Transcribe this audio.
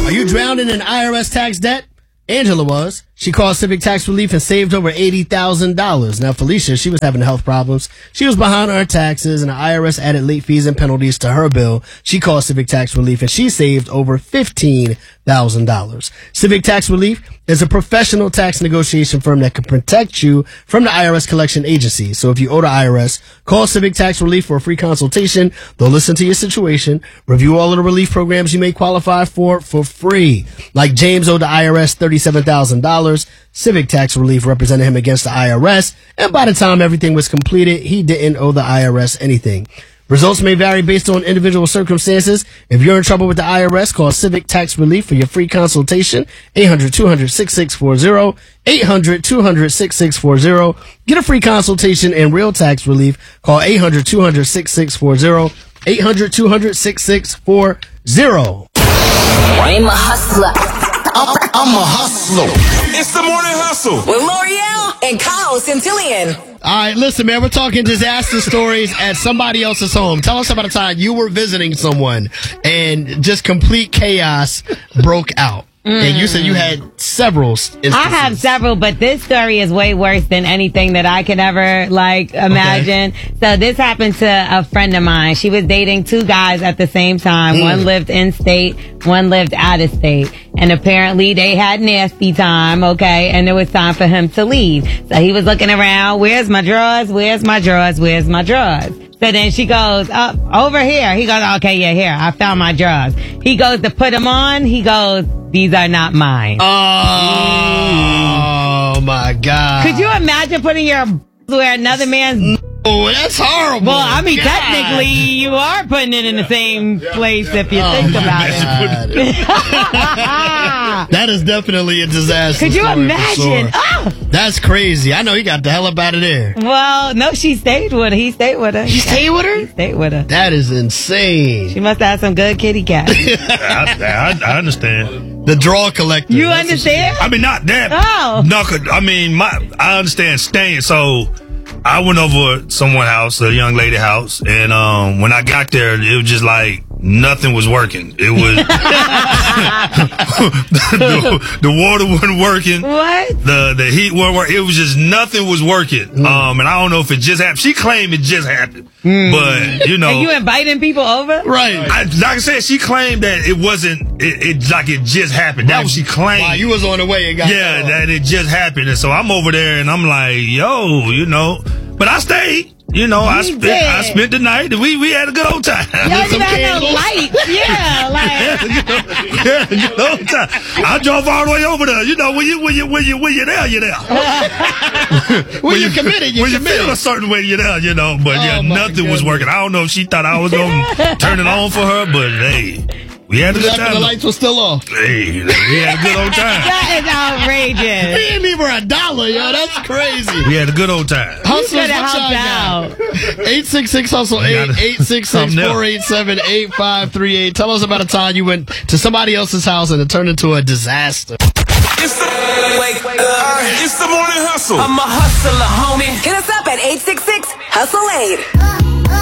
Are you drowning in IRS tax debt? Angela was. She called Civic Tax Relief and saved over $80,000. Now, Felicia, she was having health problems. She was behind on her taxes, and the IRS added late fees and penalties to her bill. She called Civic Tax Relief, and she saved over $15,000. Civic Tax Relief is a professional tax negotiation firm that can protect you from the IRS collection agency. So if you owe the IRS, call Civic Tax Relief for a free consultation. They'll listen to your situation, review all of the relief programs you may qualify for free. Like James owed the IRS $37,000. Civic Tax Relief represented him against the IRS, and by the time everything was completed, he didn't owe the IRS anything. Results may vary based on individual circumstances. If you're in trouble with the IRS, call Civic Tax Relief for your free consultation. 800-200-6640. 800-200-6640. Get a free consultation and real tax relief. Call 800-200-6640. 800-200-6640. I'm a hustler. I'm a hustler. It's the morning hustle With L'Oreal and Kyle Centillion. All right, listen, man, we're talking disaster stories at somebody else's home. Tell us about a time you were visiting someone and just complete chaos broke out. And you said you had several instances. I have several, but this story is way worse than anything that I could ever, imagine. Okay. So this happened to a friend of mine. She was dating two guys at the same time. One lived in state, one lived out of state. And apparently they had nasty time, okay? And it was time for him to leave. So he was looking around, where's my drawers? Where's my drawers? Where's my drawers? So then she goes, over here. He goes, okay, yeah, here. I found my drawers. He goes to put them on. He goes, these are not mine. Oh, my God. Could you imagine putting your where another man's... Oh, that's horrible. Well, I mean, technically, you are putting it in the same place if you think about it. That is definitely a disaster. Could you imagine? Sure. Oh! That's crazy. I know he got the hell up out of there. Well, no, she stayed with her. He stayed with her. He stayed with her? He stayed with her. That is insane. She must have some good kitty cat. I understand. The draw collector. You understand? I mean, not that. Oh. No, I mean, I understand staying. So I went over to someone's house, a young lady house, and when I got there, it was just like nothing was working. It was the water wasn't working. What? The heat wasn't working. It was just nothing was working. And I don't know if it just happened. She claimed it just happened, but you know, are you inviting people over? Right. Like I said, she claimed that it wasn't. It like it just happened. That was she claimed. While you was on the way, and got that it just happened. And so I'm over there, and I'm like, yo, you know. But I stayed. You know, I spent the night. We had a good old time. Y'all even had no lights. Yeah, like yeah, good old time. I drove all the way over there. You know, when you're there, you're there. When you're committed, when you feel a certain way, you're there. You know, but nothing was working. I don't know if she thought I was gonna turn it on for her, but hey. We had a good time. The lights were still off. Hey, we had a good old time. That is outrageous. He didn't leave her $1, yo. That's crazy. We had a good old time. Hustle, could have helped out. 866-HUSTLE 866-487-8538. Tell us about a time you went to somebody else's house and it turned into a disaster. It's the morning hustle. I'm a hustler, homie. Hit us up at 866-HUSTLE 8.